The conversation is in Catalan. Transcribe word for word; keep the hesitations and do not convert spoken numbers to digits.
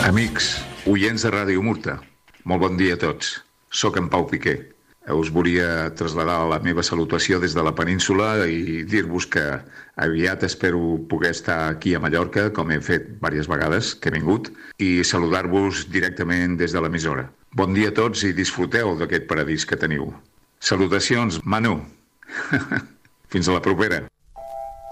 Amics, oients de Ràdio Murta, molt bon dia a tots. Soc en Pau Piqué. Us volia traslladar la meva salutació des de la península i dir-vos que aviat espero poder estar aquí a Mallorca, com he fet diverses vegades que he vingut, i saludar-vos directament des de l'emissora. Bon dia a tots i disfruteu d'aquest paradís que teniu. Salutacions, Manu. Fins a la propera.